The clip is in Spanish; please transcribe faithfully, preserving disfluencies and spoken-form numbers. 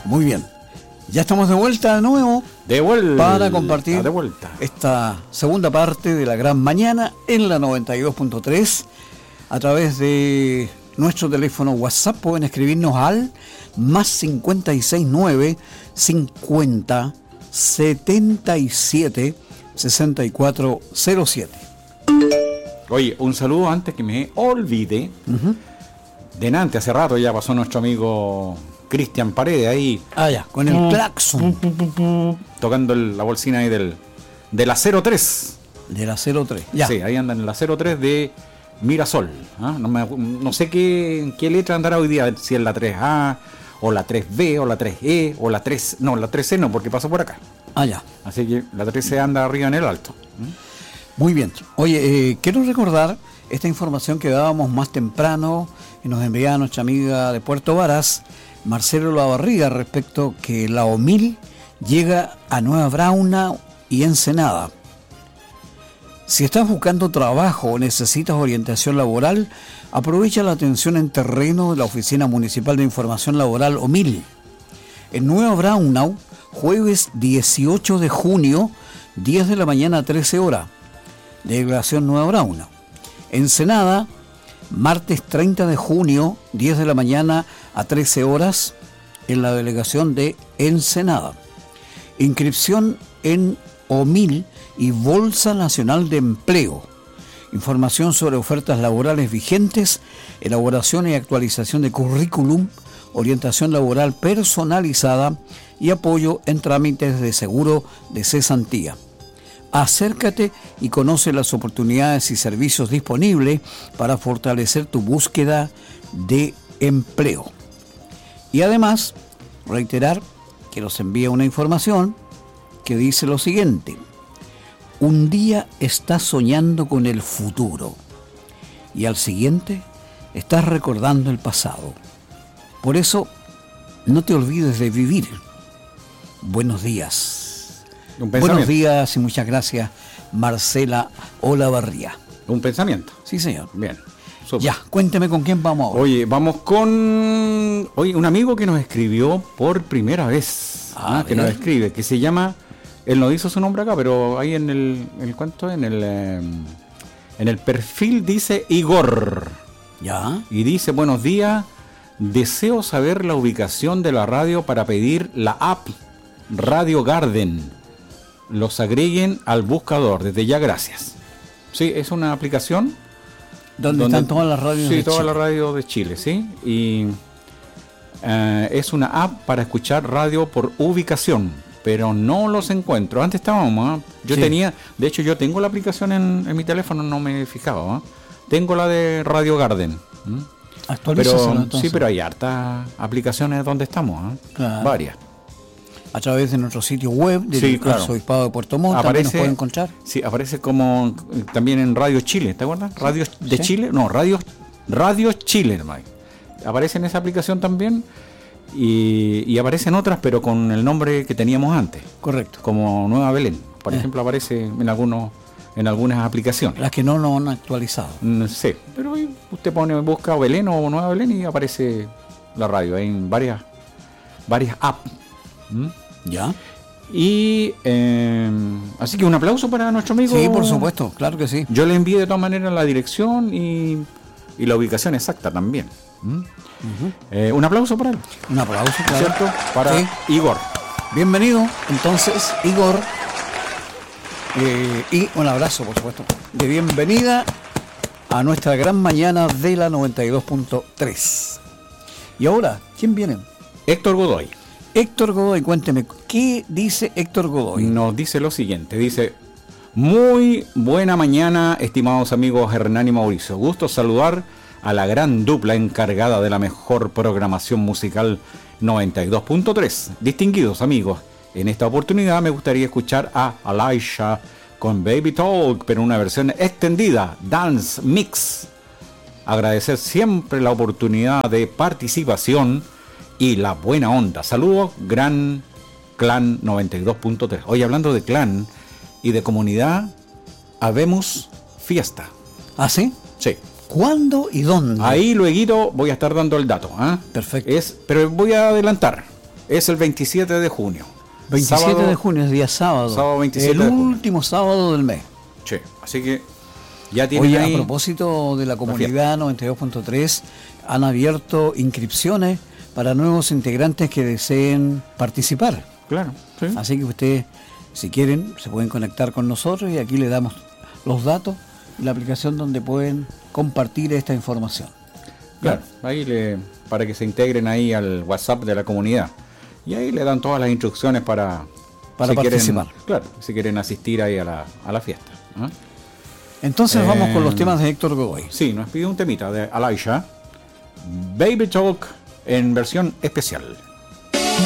Muy bien. Ya estamos de vuelta de nuevo. De vuelta. Para compartir de vuelta. esta segunda parte de la gran mañana en la noventa y dos punto tres. A través de nuestro teléfono WhatsApp pueden escribirnos al más cincuenta y seis nueve cincuenta setenta y siete sesenta y cuatro cero siete. Oye, un saludo antes que me olvide. Uh-huh. Delante, hace rato ya pasó nuestro amigo Cristian Paredes ahí. Ah, ya, con el claxon. Tocando el, la bolsina ahí del, de la cero tres. De la cero tres, ya. Sí, ahí andan en la cero tres de Mirasol. ¿Ah? No, me, no sé qué, qué letra andará hoy día, si es la tres A, o la tres B, o la tres E, o la tres... No, la tres C no, porque pasó por acá. Ah, ya. Así que la tres C anda arriba en el alto. ¿Mm? Muy bien. Oye, eh, quiero recordar esta información que dábamos más temprano y nos enviaba nuestra amiga de Puerto Varas, Marcelo Lavarriga, respecto que la O M I L llega a Nueva Braunau y Ensenada. Si estás buscando trabajo o necesitas orientación laboral, aprovecha la atención en terreno de la Oficina Municipal de Información Laboral O M I L. En Nueva Braunau, jueves dieciocho de junio, diez de la mañana a trece horas, delegación Nueva Braunau. Ensenada, martes treinta de junio, diez de la mañana a trece horas, en la delegación de Ensenada. Inscripción en O M I L y Bolsa Nacional de Empleo. Información sobre ofertas laborales vigentes, elaboración y actualización de currículum, orientación laboral personalizada y apoyo en trámites de seguro de cesantía. Acércate y conoce las oportunidades y servicios disponibles para fortalecer tu búsqueda de empleo. Y además, reiterar que nos envía una información que dice lo siguiente: un día estás soñando con el futuro y al siguiente estás recordando el pasado. Por eso, no te olvides de vivir. Buenos días. Buenos días y muchas gracias, Marcela Olavarría. Un pensamiento. Sí, señor. Bien. Super. Ya, cuénteme con quién vamos ahora. Oye, vamos con oye, un amigo que nos escribió por primera vez. Ah, que nos escribe, que se llama, él no hizo su nombre acá, pero ahí en el, el ¿cuánto? En el eh, en el perfil dice Igor. Ya. Y dice: buenos días, deseo saber la ubicación de la radio para pedir la app Radio Garden. Los agreguen al buscador, desde ya gracias. Sí, es una aplicación donde, donde están todas las radios sí, de todas Chile. las radios de Chile, sí. Y uh, es una app para escuchar radio por ubicación, pero no los encuentro. Antes estábamos, ¿eh? yo sí. tenía, de hecho yo tengo la aplicación en, en mi teléfono, no me he fijado. ¿eh? Tengo la de Radio Garden. ¿eh? Actualízaselo, pero sí, pero hay hartas aplicaciones donde estamos, ¿eh? Claro. Varias. A través de nuestro sitio web del sí, claro. Arzobispado de Puerto Montt aparece, también nos pueden encontrar. Sí, aparece como también en Radio Chile, ¿te acuerdas? Radio de ¿Sí? Chile, no, Radio Radio Chile, hermano. Aparece en esa aplicación también y, y aparecen otras, pero con el nombre que teníamos antes. Correcto. Como Nueva Belén, por eh. ejemplo, aparece en algunos en algunas aplicaciones. Las que no lo han actualizado. No sé, pero usted pone busca Belén o Nueva Belén y aparece la radio. Hay en varias varias apps. ¿Mm? Ya. Y eh, así que un aplauso para nuestro amigo. Sí, por supuesto, claro que sí. Yo le envié de todas maneras la dirección y, y la ubicación exacta también. ¿Mm? Uh-huh. eh, un aplauso para él. Un aplauso, claro. ¿Cierto? Para sí. Igor. Bienvenido, entonces, Igor. Eh, y un abrazo, por supuesto, de bienvenida a nuestra gran mañana de la noventa y dos punto tres. Y ahora, ¿quién viene? Héctor Godoy. Héctor Godoy, cuénteme, ¿qué dice Héctor Godoy? Nos dice lo siguiente, dice: muy buena mañana, estimados amigos Hernán y Mauricio. Gusto saludar a la gran dupla encargada de la mejor programación musical noventa y dos punto tres. Distinguidos amigos, en esta oportunidad me gustaría escuchar a Alaisha con Baby Talk, pero una versión extendida, Dance Mix. Agradecer siempre la oportunidad de participación y la buena onda. Saludos, gran Clan noventa y dos punto tres. Hoy hablando de clan y de comunidad, habemos fiesta. ¿Ah, sí? Sí. ¿Cuándo y dónde? Ahí luego voy a estar dando el dato. ¿eh? Perfecto. Es, pero voy a adelantar. Es el veintisiete de junio. veintisiete sábado, de junio es día sábado. Sábado veintisiete el de junio. último sábado del mes. Sí, así que ya tienen Oye, ahí... a propósito de la comunidad noventa y dos punto tres, han abierto inscripciones para nuevos integrantes que deseen participar. Claro, sí. Así que ustedes, si quieren, se pueden conectar con nosotros y aquí le damos los datos y la aplicación donde pueden compartir esta información. Claro, ahí le, para que se integren ahí al WhatsApp de la comunidad. Y ahí le dan todas las instrucciones para, para si participar. Quieren, claro, si quieren asistir ahí a la, a la fiesta. ¿eh? Entonces eh, vamos con los temas de Héctor Godoy. Sí, nos pide un temita de Alaisha, Baby Talk en versión especial.